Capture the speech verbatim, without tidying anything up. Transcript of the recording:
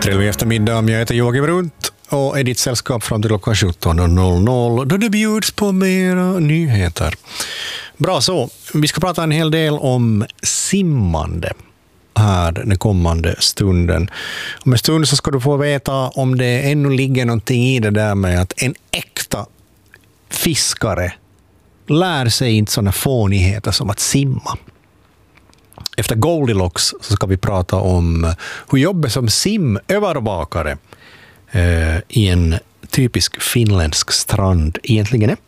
Trevlig eftermiddag, jag heter Joakim Runt och är ditt sällskap fram till klockan sjutton noll noll då det bjuds på mera nyheter. Bra så, vi ska prata en hel del om simmande här den kommande stunden. Om en stund så ska du få veta om det ännu ligger någonting i det där med att en äkta fiskare lär sig inte sådana fånigheter som att simma. Efter Goldilocks så ska vi prata om hur jobbet som simövervakare eh, i en typisk finländsk strand egentligen är.